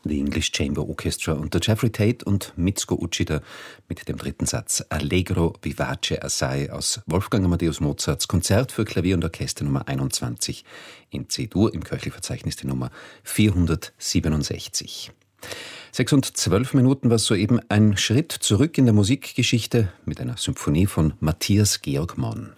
The English Chamber Orchestra unter Jeffrey Tate und Mitsuko Uchida mit dem dritten Satz Allegro vivace assai aus Wolfgang Amadeus Mozarts Konzert für Klavier und Orchester Nummer 21 in C-Dur, im Köchelverzeichnis die Nummer 467. 6:12 war soeben ein Schritt zurück in der Musikgeschichte mit einer Symphonie von Matthias Georg Monn.